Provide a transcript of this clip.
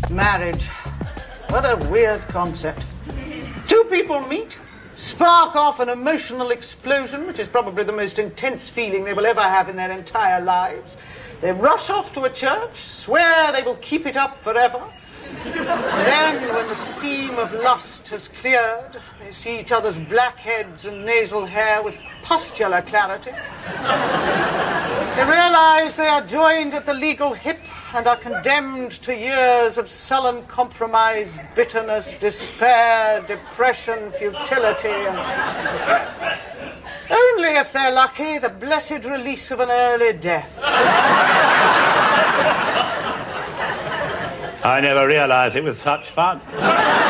Marriage. What a weird concept. Two people meet, spark off an emotional explosion, which is probably the most intense feeling they will ever have in their entire lives. They rush off to a church, swear they will keep it up forever. And then, when the steam of lust has cleared, they see each other's black heads and nasal hair with pustular clarity. They realize they are joined at the legal hip and are condemned to years of sullen compromise, bitterness, despair, depression, futility, and only if they're lucky, the blessed release of an early death. I never realized it was such fun.